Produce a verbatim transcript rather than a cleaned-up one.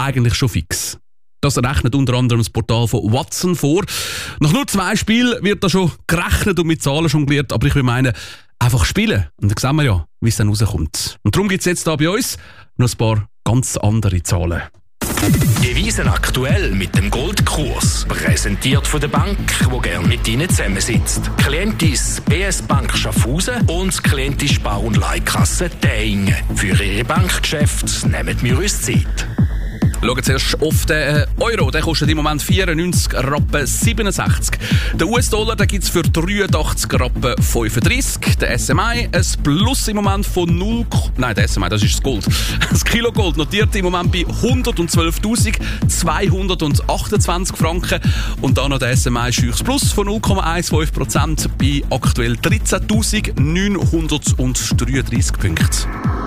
eigentlich schon fix. Das rechnet unter anderem das Portal von Watson vor. Nach nur zwei Spielen wird da schon gerechnet und mit Zahlen jongliert, aber ich will meinen, einfach spielen. Und dann sehen wir ja, wie es dann rauskommt. Und darum gibt es jetzt hier bei uns noch ein paar ganz andere Zahlen. Devisen aktuell mit dem Goldkurs. Präsentiert von der Bank, die gerne mit Ihnen zusammensitzt. Klientis B S Bank Schaffhausen und Klientis Spar- und Leihkasse Däingen. Für Ihre Bankgeschäfte nehmen wir uns Zeit. Schauen zuerst auf den Euro. Der kostet im Moment vierundneunzig Rappen siebenundsechzig. Den U S-Dollar gibt es für dreiundachtzig Rappen fünfunddreißig. Der S M I ein Plus im Moment von null. Nein, der S M I, das ist das Gold. Das Kilo Gold notiert im Moment bei hundertzwölftausendzweihundertachtundzwanzig Franken. Und dann noch der S M I Schüchs Plus von null Komma fünfzehn Prozent bei aktuell dreizehntausendneunhundertdreiunddreißig Punkten.